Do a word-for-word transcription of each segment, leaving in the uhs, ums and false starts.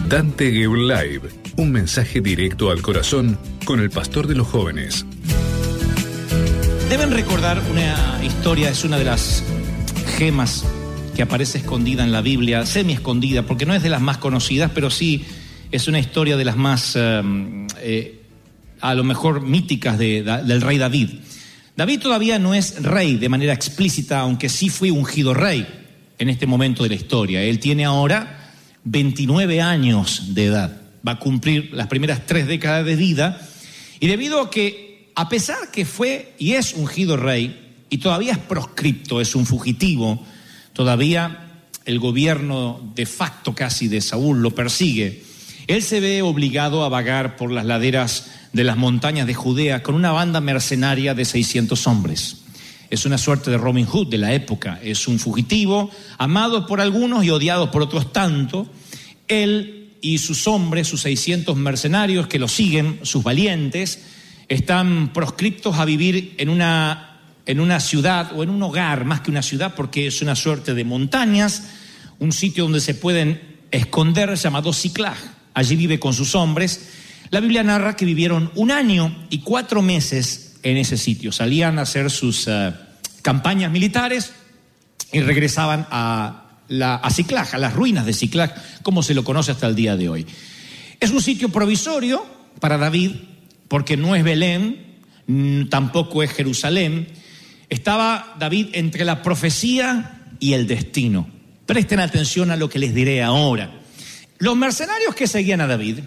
Dante Gebel Live, un mensaje directo al corazón con el pastor de los jóvenes. Deben recordar una historia, es una de las gemas que aparece escondida en la Biblia, semi escondida, porque no es de las más conocidas, pero sí es una historia de las más, eh, eh, a lo mejor míticas de, de, del rey David. David todavía no es rey de manera explícita, aunque sí fue ungido rey en este momento de la historia. Él tiene ahora veintinueve años de edad, va a cumplir las primeras tres décadas de vida, y debido a que, a pesar que fue y es ungido rey, y todavía es proscripto, es un fugitivo, todavía el gobierno de facto casi de Saúl lo persigue, él se ve obligado a vagar por las laderas de las montañas de Judea con una banda mercenaria de seiscientos hombres. Es una suerte de Robin Hood de la época, es un fugitivo, amado por algunos y odiado por otros tanto. Él y sus hombres, sus seiscientos mercenarios que lo siguen, sus valientes, están proscriptos a vivir en una, en una ciudad o en un hogar, más que una ciudad, porque es una suerte de montañas, un sitio donde se pueden esconder llamado Ziklag. Allí vive con sus hombres. La Biblia narra que vivieron un año y cuatro meses en ese sitio. Salían a hacer sus uh, campañas militares y regresaban a, la, a Ziklag, a las ruinas de Ziklag, como se lo conoce hasta el día de hoy. Es un sitio provisorio para David, porque no es Belén, tampoco es Jerusalén. Estaba David entre la profecía y el destino. Presten atención a lo que les diré ahora. Los mercenarios que seguían a David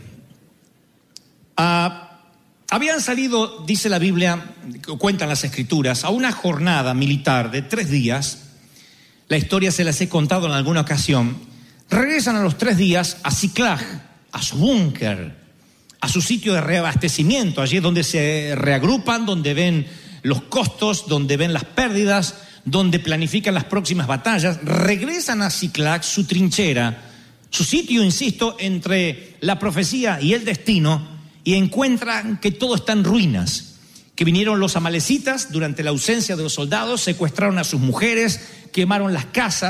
uh, habían salido, dice la Biblia, cuentan las Escrituras, a una jornada militar de tres días. La historia se las he contado en alguna ocasión. Regresan a los tres días a Ziklag, a su búnker, a su sitio de reabastecimiento. Allí es donde se reagrupan, donde ven los costos, donde ven las pérdidas, donde planifican las próximas batallas. Regresan a Ziklag, su trinchera, su sitio, insisto, entre la profecía y el destino, y encuentran que todo está en ruinas, que vinieron los amalecitas durante la ausencia de los soldados, secuestraron a sus mujeres, quemaron las casas,